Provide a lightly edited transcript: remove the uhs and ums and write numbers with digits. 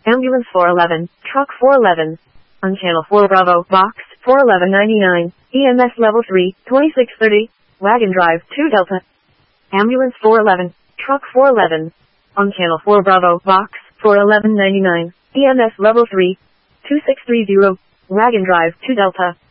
Ambulance 411, Truck 411. On Channel 4 Bravo, Box 41199, EMS Level 3, 2630, Wagon Drive 2 Delta. Ambulance 411, Truck 411. On Channel 4 Bravo, Box 41199, EMS Level 3, 2630, Wagon Drive 2 Delta.